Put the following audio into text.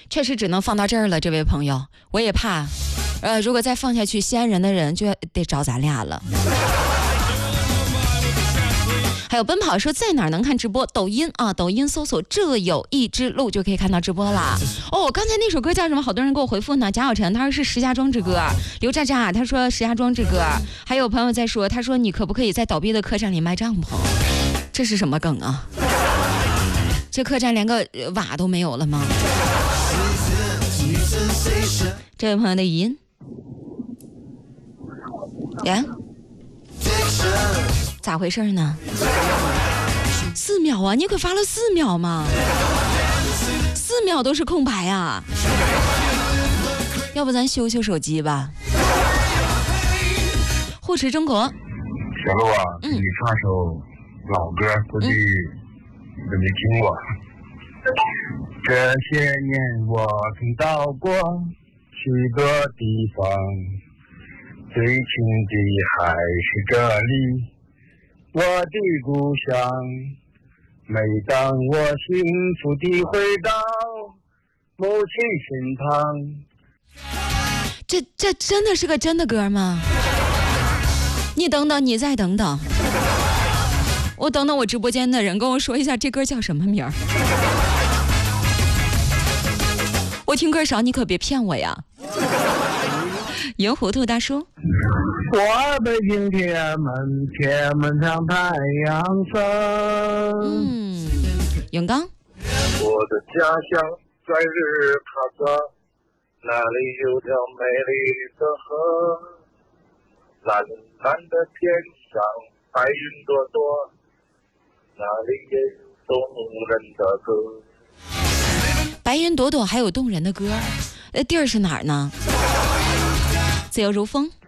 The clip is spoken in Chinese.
确实只能放到这儿了，这位朋友，我也怕，如果再放下去，西安人的人就得找咱俩了。还有奔跑说在哪儿能看直播？抖音啊，抖音搜索这有一支路就可以看到直播啦。哦，刚才那首歌叫什么？好多人给我回复呢。贾小晨他说是石家庄之歌，刘渣渣他说石家庄之歌，还有朋友在说，他说你可不可以在倒闭的客栈里卖帐篷？这是什么梗啊？这客栈连个瓦都没有了吗？这位朋友的语音，呀，咋回事呢？4秒啊，你可发了4秒吗？4秒都是空白啊！要不咱修修手机吧？护持中国， 小鹿啊，你唱首老歌，估计你没听过。这些年我曾到过许多地方，最亲的还是这里，我的故乡。每当我幸福地回到母亲身旁。 这真的是个真的歌吗？你等等，你再等等，我等等我直播间的人跟我说一下这歌叫什么名儿。我听歌少，你可别骗我呀。银糊涂大叔， 我北京天门上太阳升。 永刚， 我的家乡在日喀则，那里有条美丽的河，蓝蓝的天上白云朵朵，那里也有动人的歌。 白云朵朵还有动人的歌，地儿是哪儿呢？自由如风，